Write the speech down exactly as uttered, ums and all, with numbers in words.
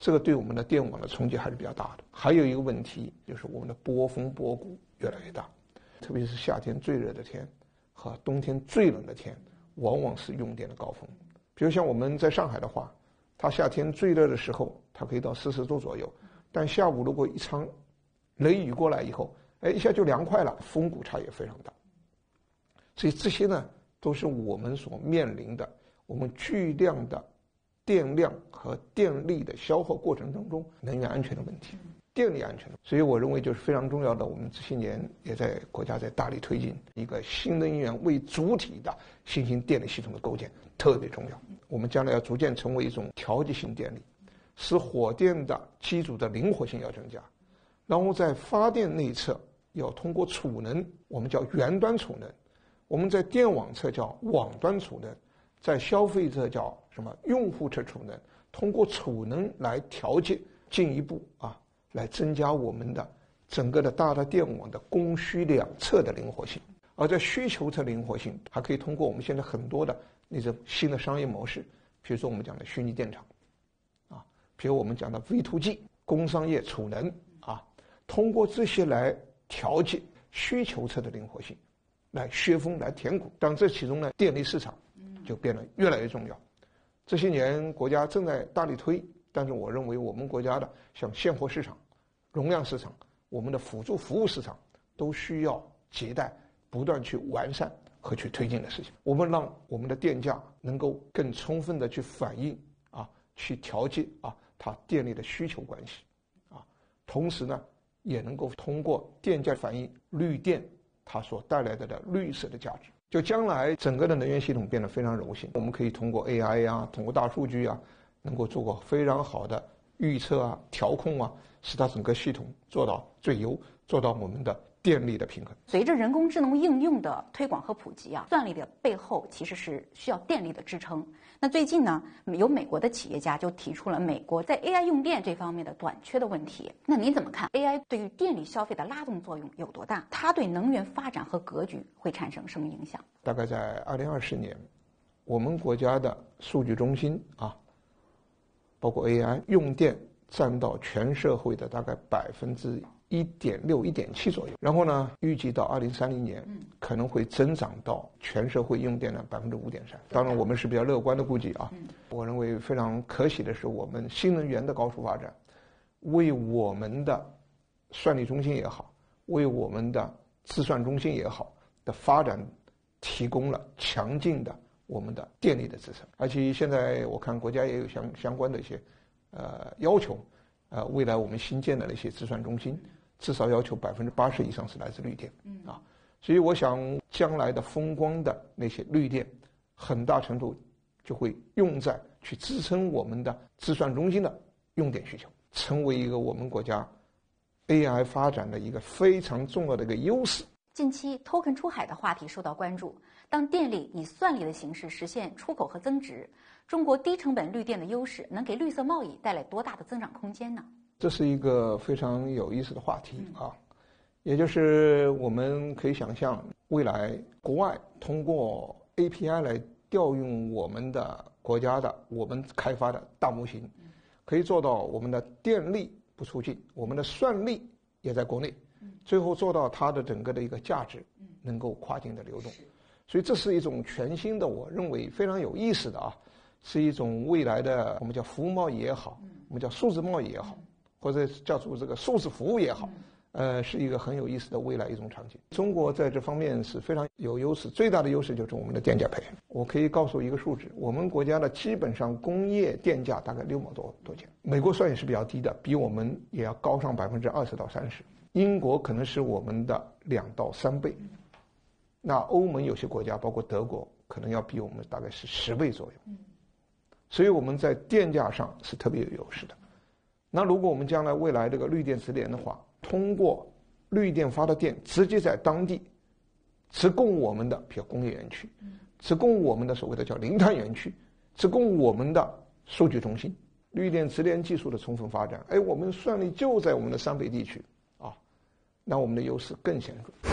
这个对我们的电网的冲击还是比较大的。还有一个问题就是我们的波峰波谷越来越大，特别是夏天最热的天和冬天最冷的天，往往是用电的高峰。比如像我们在上海的话，它夏天最热的时候，它可以到四十度左右，但下午如果一场雷雨过来以后，哎，一下就凉快了，峰谷差也非常大。所以这些呢，都是我们所面临的，我们巨量的电量和电力的消耗过程当中能源安全的问题，电力安全。所以我认为就是非常重要的，我们这些年也在国家在大力推进一个新能源为主体的新兴电力系统的构建，特别重要。我们将来要逐渐成为一种调节性电力，使火电的机组的灵活性要增加，然后在发电内侧要通过储能，我们叫源端储能，我们在电网侧叫网端储能，在消费者叫什么用户侧储能，通过储能来调节，进一步啊来增加我们的整个的大的电网的供需两侧的灵活性。而在需求侧灵活性，还可以通过我们现在很多的那种新的商业模式，比如说我们讲的虚拟电厂啊，比如我们讲的 V to G 工商业储能啊，通过这些来调节需求侧的灵活性，来削峰来填谷。当这其中呢，电力市场就变得越来越重要。这些年国家正在大力推，但是我认为我们国家的像现货市场、容量市场、我们的辅助服务市场都需要亟待不断去完善和去推进的事情。我们让我们的电价能够更充分的去反映啊，去调节啊它电力的需求关系啊，同时呢，也能够通过电价反映绿电它所带来的的绿色的价值。就将来整个的能源系统变得非常柔性，我们可以通过 A I 啊，通过大数据啊，能够做过非常好的预测啊、调控啊，使它整个系统做到最优，做到我们的电力的平衡。 随着人工智能应用的推广和普及啊，算力的背后其实是需要电力的支撑。那最近呢，有美国的企业家就提出了美国在 A I 用电这方面的短缺的问题。那您怎么看 A I 对于电力消费的拉动作用有多大？它对能源发展和格局会产生什么影响？ 大概在二零二四年，我们国家的数据中心啊，包括 A I 用电占到全社会的大概百分之一点六、一点七左右。然后呢，预计到二零三零年可能会增长到全社会用电量百分之五点三。当然，我们是比较乐观的估计啊。我认为非常可喜的是，我们新能源的高速发展，为我们的算力中心也好，为我们的计算中心也好的发展提供了强劲的我们的电力的支撑。而且现在我看国家也有相相关的一些呃要求，呃，未来我们新建的那些计算中心，至少要求百分之八十以上是来自绿电，啊，所以我想将来的风光的那些绿电，很大程度就会用在去支撑我们的计算中心的用电需求，成为一个我们国家 A I 发展的一个非常重要的一个优势。 近期 token 出海的话题受到关注，当电力以算力的形式实现出口和增值，中国低成本绿电的优势能给绿色贸易带来多大的增长空间呢？ 这是一个非常有意思的话题啊，也就是我们可以想象，未来国外通过 A P I 来调用我们的国家的我们开发的大模型，可以做到我们的电力不出境，我们的算力也在国内，最后做到它的整个的一个价值能够跨境的流动。所以这是一种全新的，我认为非常有意思的啊，是一种未来的我们叫服务贸易也好，我们叫数字贸易也好，或者叫做这个数字服务也好，呃，是一个很有意思的未来一种场景。中国在这方面是非常有优势，最大的优势就是我们的电价配。我可以告诉一个数字，我们国家的基本上工业电价大概六毛多多钱，美国算也是比较低的，比我们也要高上百分之二十到三十，英国可能是我们的两到三倍。那欧盟有些国家，包括德国，可能要比我们大概是十倍左右。所以我们在电价上是特别有优势的。那如果我们将来未来这个绿电直联的话，通过绿电发的电直接在当地直供我们的比如工业园区，直供我们的所谓的叫零碳园区，直供我们的数据中心，绿电直联技术的充分发展，哎，我们算力就在我们的三北地区啊，那我们的优势更显著。